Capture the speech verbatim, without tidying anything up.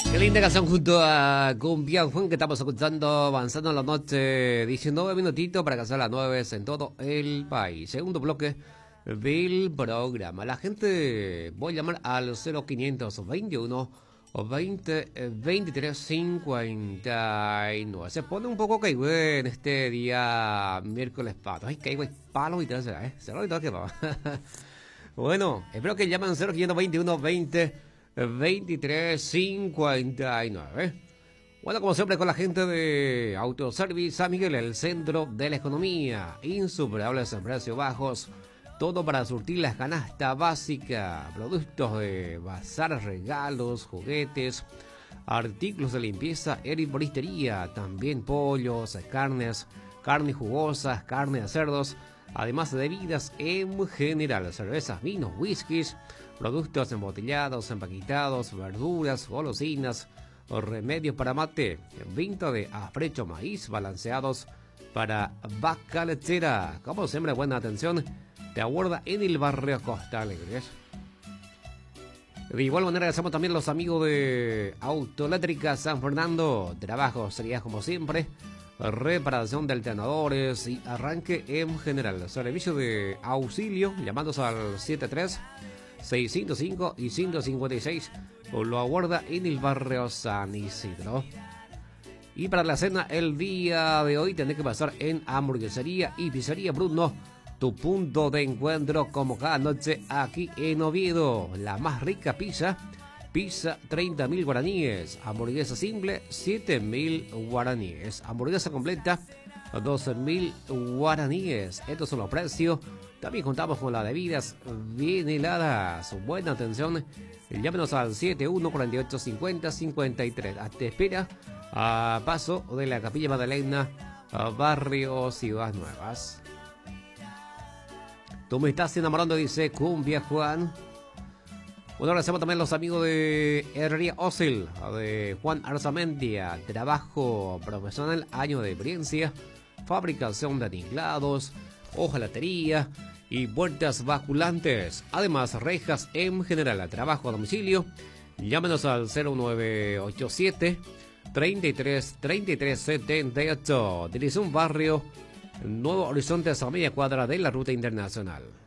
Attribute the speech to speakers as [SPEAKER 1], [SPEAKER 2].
[SPEAKER 1] Qué linda canción junto a Cumbia Juan que estamos escuchando, avanzando en la noche, diecinueve minutitos para casar las nueve en todo el país. Segundo bloque del programa. La gente, voy a llamar al cero quinientos veintiuno o veinte veintitrés cincuenta y nueve. Se pone un poco caigo en este día miércoles pato. Ay, caigo palo y todo eso, ¿eh? Se lo y todo que va. Bueno, espero que llamen cero quinientos veintiuno veinte veintitrés cincuenta y nueve. Bueno, como siempre, con la gente de Autoservice San Miguel, el centro de la economía. Insuperables en precios bajos. Todo para surtir la canasta básica. Productos de bazar, regalos, juguetes, artículos de limpieza, herboristería. También pollos, carnes, carnes jugosas, carne de cerdos. Además de bebidas en general, cervezas, vinos, whiskies, productos embotellados, empaquetados, verduras, golosinas, remedios para mate, vinto de afrecho maíz balanceados para vaca lechera. Como siempre, buena atención, te aguarda en el barrio Costa Alegre. De igual manera, agradecemos también a los amigos de Autoeléctrica San Fernando. Trabajo sería como siempre. Reparación de alternadores y arranque en general. Servicio de auxilio, llamándose al setenta y tres, seiscientos cinco y ciento cincuenta y seis. Lo aguarda en el barrio San Isidro. Y para la cena el día de hoy tenés que pasar en Hamburguesería y Pizzería Bruno, tu punto de encuentro como cada noche aquí en Oviedo. La más rica pizza. Pizza treinta mil guaraníes, hamburguesa simple siete mil guaraníes, hamburguesa completa doce mil guaraníes. Estos son los precios. También contamos con las bebidas bien heladas. Buena atención, llámenos al setenta y uno cuarenta y ocho cincuenta cincuenta y tres. Te espera a paso de la Capilla Magdalena, barrio Ciudad Nuevas. Tú me estás enamorando, dice Cumbia Juan. Bueno, agradecemos también a los amigos de Herrería Osil, de Juan Arzamendia. Trabajo profesional, año de experiencia, fabricación de aniquilados, hojalatería y puertas basculantes. Además, rejas en general. Trabajo a domicilio. Llámenos al cero nueve ocho siete, treinta y tres, treinta y tres setenta y ocho. Dirección Barrio Nuevo Horizonte, a media cuadra de la ruta internacional.